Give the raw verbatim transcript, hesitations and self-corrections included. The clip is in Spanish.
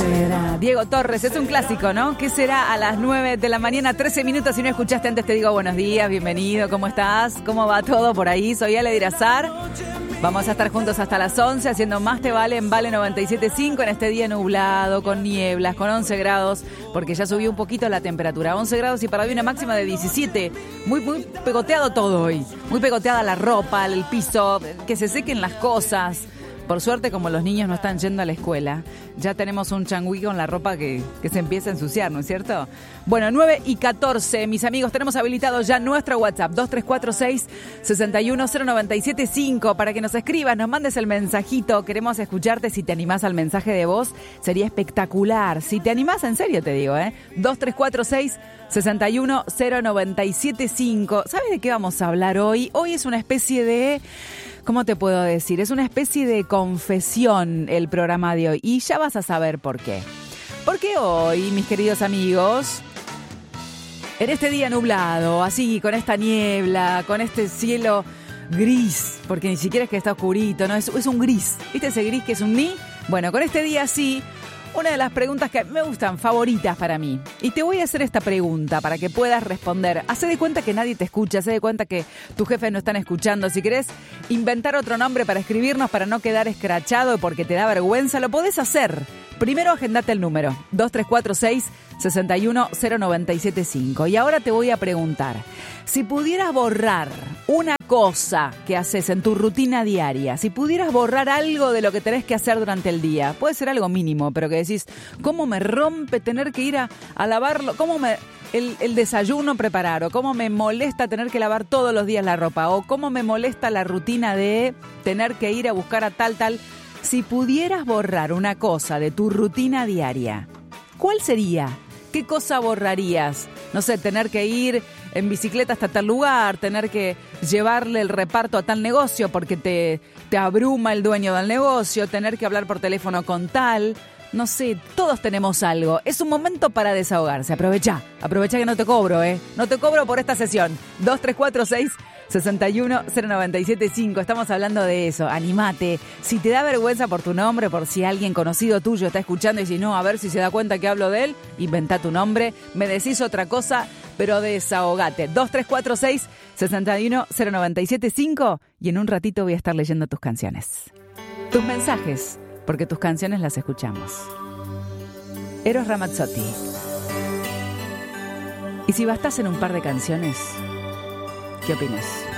será? Diego Torres, es un clásico, ¿no? ¿Qué será a las nueve de la mañana, trece minutos? Si no escuchaste antes te digo buenos días, bienvenido, ¿cómo estás? ¿Cómo va todo por ahí? Soy Ale Dirazar. Vamos a estar juntos hasta las once haciendo Más Te Vale en Vale noventa y siete punto cinco en este día nublado, con nieblas, con once grados, porque ya subió un poquito la temperatura. once grados y para hoy una máxima de diecisiete. Muy, muy pegoteado todo hoy. Muy pegoteada la ropa, el piso, que se sequen las cosas. Por suerte, como los niños no están yendo a la escuela, ya tenemos un changüí con la ropa que, que se empieza a ensuciar, ¿no es cierto? Bueno, nueve y catorce, mis amigos, tenemos habilitado ya nuestro WhatsApp, dos tres cuatro seis, seis uno cero nueve siete cinco, para que nos escribas, nos mandes el mensajito. Queremos escucharte. Si te animás al mensaje de voz, sería espectacular. Si te animás, en serio te digo, ¿eh? dos tres cuatro seis, seis uno cero nueve siete cinco. ¿Sabes de qué vamos a hablar hoy? Hoy es una especie de... ¿Cómo te puedo decir? Es una especie de confesión el programa de hoy. Y ya vas a saber por qué. Porque hoy, mis queridos amigos, en este día nublado, así, con esta niebla, con este cielo gris, porque ni siquiera es que está oscurito, ¿no? Es, es un gris. ¿Viste ese gris que es un ni? Bueno, con este día así, una de las preguntas que me gustan, favoritas para mí. Y te voy a hacer esta pregunta para que puedas responder. Hacé de cuenta que nadie te escucha, hacé de cuenta que tus jefes no están escuchando. Si querés inventar otro nombre para escribirnos, para no quedar escrachado porque te da vergüenza, lo podés hacer. Primero agendate el número, dos tres cuatro seis, seis uno cero nueve siete cinco. Y ahora te voy a preguntar, si pudieras borrar una cosa que haces en tu rutina diaria, si pudieras borrar algo de lo que tenés que hacer durante el día, puede ser algo mínimo, pero que decís, ¿cómo me rompe tener que ir a, a lavarlo? ¿Cómo me el, el desayuno preparar? ¿O cómo me molesta tener que lavar todos los días la ropa? ¿O cómo me molesta la rutina de tener que ir a buscar a tal, tal? Si pudieras borrar una cosa de tu rutina diaria, ¿cuál sería? ¿Qué cosa borrarías? No sé, tener que ir en bicicleta hasta tal lugar, tener que llevarle el reparto a tal negocio porque te, te abruma el dueño del negocio, tener que hablar por teléfono con tal. No sé, todos tenemos algo. Es un momento para desahogarse. Aprovecha, aprovecha que no te cobro, ¿eh? No te cobro por esta sesión. dos tres cuatro seis, seis uno cero nueve siete cinco. Estamos hablando de eso. Animate. Si te da vergüenza por tu nombre, por si alguien conocido tuyo está escuchando y si no, a ver si se da cuenta que hablo de él, inventá tu nombre, me decís otra cosa, pero desahogate. dos tres cuatro seis, seis uno cero nueve siete cinco y en un ratito voy a estar leyendo tus canciones. Tus mensajes, porque tus canciones las escuchamos. Eros Ramazzotti. Y si bastas en un par de canciones, ¿qué opinas?